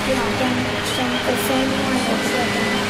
老将升个3万的射灯。